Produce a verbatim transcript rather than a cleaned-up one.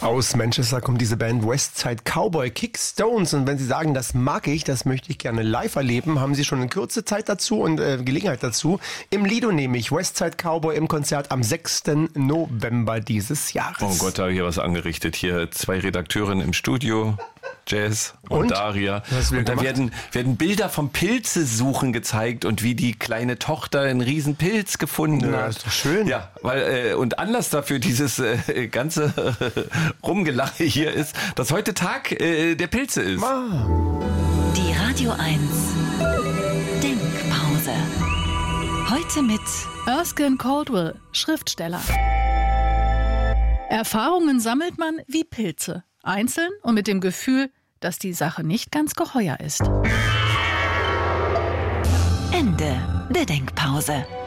Aus Manchester kommt diese Band Westside Cowboy Kickstones. Und wenn Sie sagen, das mag ich, das möchte ich gerne live erleben, haben Sie schon eine kurze Zeit dazu und äh, Gelegenheit dazu. Im Lido nehme ich Westside Cowboy im Konzert am sechsten November dieses Jahres. Oh Gott, da habe ich hier was angerichtet. Hier zwei Redakteurinnen im Studio, Jazz und, und? Daria. Und da werden, werden Bilder vom Pilze-Suchen gezeigt und wie die kleine Tochter einen riesen Pilz gefunden ja, hat. Ist doch schön. Ja, weil, äh, und Anlass dafür dieses äh, ganze Rumgelache hier ist, dass heute Tag äh, der Pilze ist. Die Radio eins Denkpause. Heute mit Erskine Caldwell, Schriftsteller. Erfahrungen sammelt man wie Pilze. Einzeln und mit dem Gefühl, dass die Sache nicht ganz geheuer ist. Ende der Denkpause.